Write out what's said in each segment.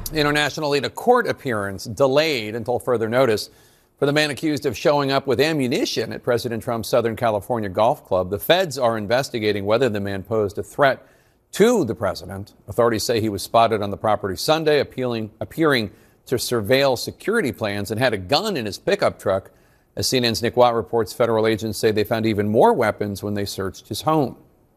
Internationally, a court appearance delayed until further notice for the man accused of showing up with ammunition at President Trump's Southern California golf club. The feds are investigating whether the man posed a threat to the president. Authorities say he was spotted on the property Sunday, appearing to surveil security plans and had a gun in his pickup truck. As CNN's Nick Watt reports, federal agents say they found even more weapons when they searched his home.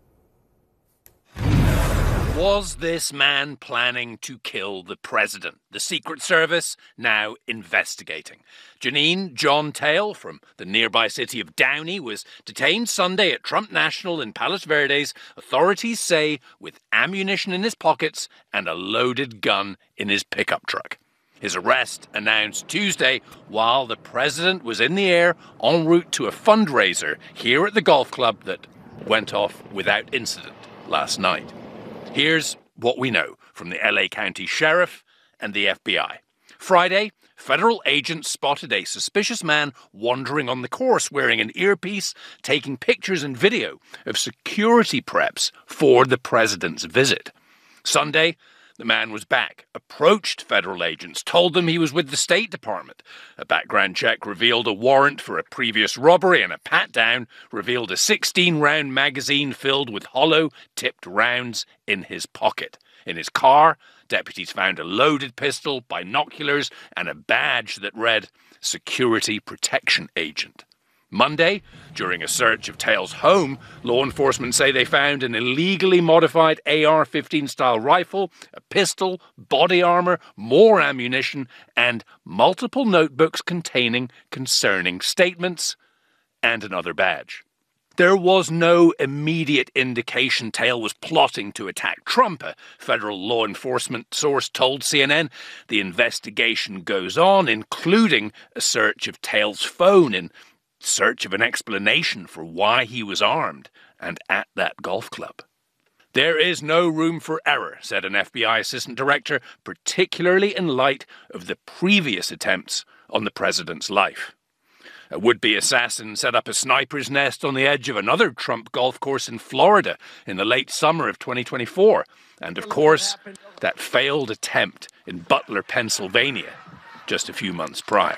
Was this man planning to kill the president? The Secret Service now investigating. Janine John Tail from the nearby city of Downey was detained Sunday at Trump National in Palos Verdes, authorities say, with ammunition in his pockets and a loaded gun in his pickup truck. His arrest announced Tuesday while the president was in the air en route to a fundraiser here at the golf club that went off without incident last night. Here's what we know from the LA County Sheriff and the FBI. Friday, federal agents spotted a suspicious man wandering on the course wearing an earpiece, taking pictures and video of security preps for the president's visit. Sunday, the man was back, approached federal agents, told them he was with the State Department. A background check revealed a warrant for a previous robbery, and a pat-down revealed a 16-round magazine filled with hollow, tipped rounds in his pocket. In his car, deputies found a loaded pistol, binoculars, and a badge that read, Security Protection Agent. Monday, during a search of Tail's home, law enforcement say they found an illegally modified AR-15 style rifle, a pistol, body armor, more ammunition, and multiple notebooks containing concerning statements, and another badge. There was no immediate indication Tail was plotting to attack Trump, a federal law enforcement source told CNN. The investigation goes on, including a search of Tail's phone in search of an explanation for why he was armed and at that golf club. There is no room for error, said an FBI assistant director, particularly in light of the previous attempts on the president's life. A would-be assassin set up a sniper's nest on the edge of another Trump golf course in Florida in the late summer of 2024. And, of course, that failed attempt in Butler, Pennsylvania, just a few months prior.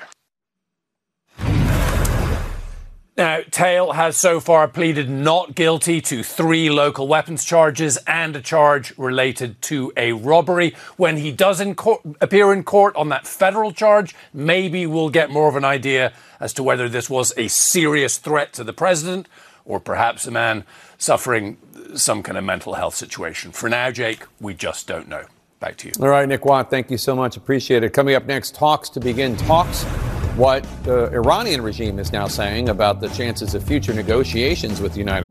Now, Tail has so far pleaded not guilty to 3 local weapons charges and a charge related to a robbery. When he does appear in court on that federal charge, maybe we'll get more of an idea as to whether this was a serious threat to the president or perhaps a man suffering some kind of mental health situation. For now, Jake, we just don't know. Back to you. All right, Nick Watt, thank you so much. Appreciate it. Coming up next, talks to begin talks. What the Iranian regime is now saying about the chances of future negotiations with the United